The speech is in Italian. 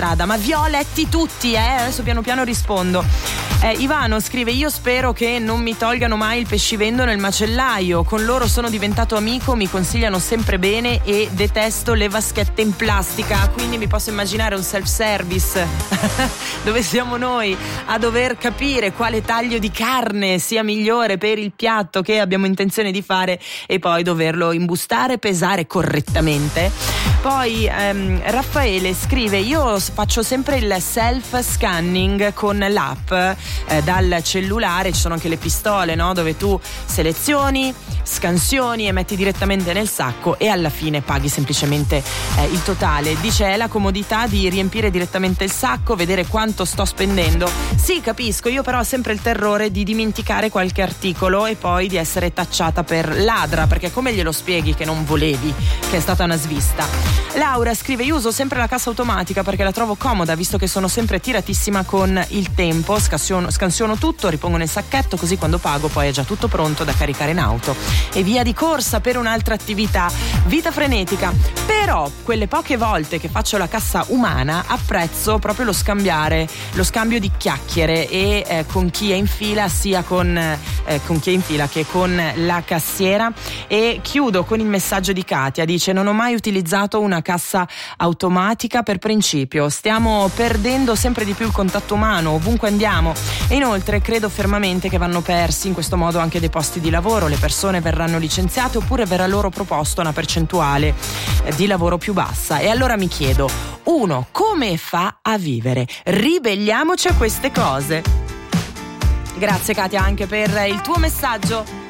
strada, ma vi ho letti tutti, adesso piano piano rispondo. Ivano scrive: io spero che non mi tolgano mai il pescivendolo nel macellaio, con loro sono diventato amico, mi consigliano sempre bene e detesto le vaschette in plastica, quindi mi posso immaginare un self-service dove siamo noi a dover capire quale taglio di carne sia migliore per il piatto che abbiamo intenzione di fare e poi doverlo imbustare, pesare correttamente. Poi Raffaele scrive: io faccio sempre il self-scanning con l'app dal cellulare, ci sono anche le pistole, no? Dove tu selezioni, scansioni e metti direttamente nel sacco e alla fine paghi semplicemente il totale. Dice: è la comodità di riempire direttamente il sacco, vedere quanto sto spendendo. Sì, capisco, io però ho sempre il terrore di dimenticare qualche articolo e poi di essere tacciata per ladra, perché come glielo spieghi che non volevi, che è stata una svista? Laura scrive: io uso sempre la cassa automatica perché la trovo comoda, visto che sono sempre tiratissima con il tempo, scansiono tutto, ripongo nel sacchetto, così quando pago poi è già tutto pronto da caricare in auto e via di corsa per un'altra attività. Vita frenetica. Però quelle poche volte che faccio la cassa umana apprezzo proprio lo scambio di chiacchiere e con chi è in fila, sia con chi è in fila che con la cassiera. E chiudo con il messaggio di Katia, dice: non ho mai utilizzato una cassa automatica per principio, stiamo perdendo sempre di più il contatto umano ovunque andiamo e inoltre credo fermamente che vanno persi in questo modo anche dei posti di lavoro, le persone verranno licenziate oppure verrà loro proposta una percentuale di lavoro più bassa. E allora mi chiedo: 1. Come fa a vivere? Ribelliamoci a queste cose. Grazie Katia anche per il tuo messaggio.